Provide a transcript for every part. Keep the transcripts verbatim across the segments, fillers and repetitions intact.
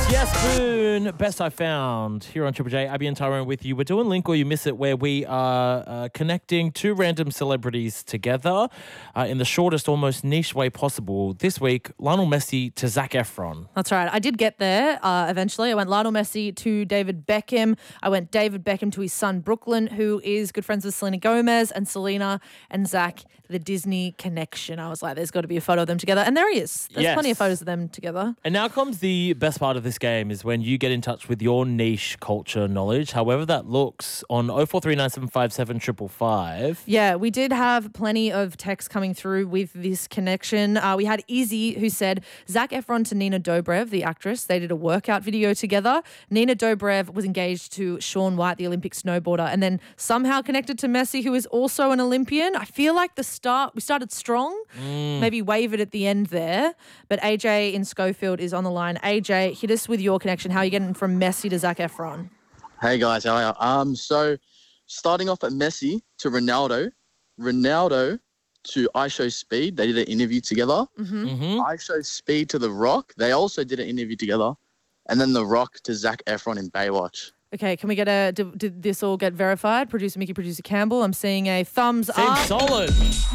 Yes, Boone, best I found here on Triple J. Abby and Tyrone with you. We're doing Link or You Miss It, where we are uh, connecting two random celebrities together uh, in the shortest, almost niche way possible. This week, Lionel Messi to Zac Efron. That's right. I did get there uh, eventually. I went Lionel Messi to David Beckham. I went David Beckham to his son Brooklyn, who is good friends with Selena Gomez, and Selena and Zac, the Disney connection. I was like, there's got to be a photo of them together. And there he is. There's Yes. plenty of photos of them together. And now comes the best part of this game is when you get in touch with your niche culture knowledge, however that looks, on oh four three nine seven five seven five five five. Yeah, we did have plenty of texts coming through with this connection. Uh, we had Izzy who said, Zac Efron to Nina Dobrev, the actress. They did a workout video together. Nina Dobrev was engaged to Shaun White, the Olympic snowboarder, and then somehow connected to Messi, who is also an Olympian. I feel like the start, we started strong, Mm. maybe wavered at the end there. But A J in Schofield is on the line. A J, hit us with your connection. How are you getting from Messi to Zac Efron? Hey guys, how are you? Um, so starting off at Messi to Ronaldo, Ronaldo to I Show Speed. They did an interview together. Mm-hmm. Mm-hmm. I Show Speed to The Rock. They also did an interview together. And then The Rock to Zac Efron in Baywatch. Okay, can we get a, did, did this all get verified? Producer Mickey, producer Campbell, I'm seeing a thumbs Seems up. solid.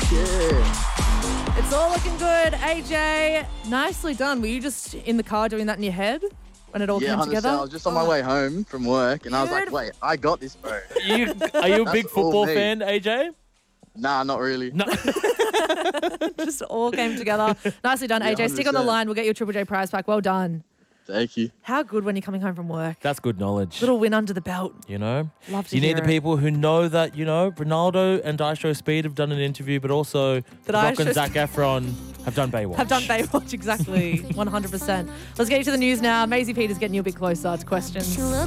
Yeah. It's all looking good. A J, nicely done. Were you just in the car doing that in your head when it all Yeah, came one hundred percent. together? I was just on my way home from work and I was like, Beautiful. wait, I got this, bro. You, are you a big That's all football me. fan, A J? Nah, not really. No. Just all came together. Nicely done, Yeah, A J. Stick on the one hundred percent. line. We'll get you a Triple J prize pack. Well done. Thank you. How good when you're coming home from work. That's good knowledge. Little win under the belt. You know? Love to You hear need the it. people who know that, you know, Ronaldo and I Show Speed have done an interview, but also That I Rock and Show Zac Efron have done Baywatch. Have done Baywatch, exactly. one hundred percent. Let's get you to the news now. Maisie Peters getting you a bit closer to questions.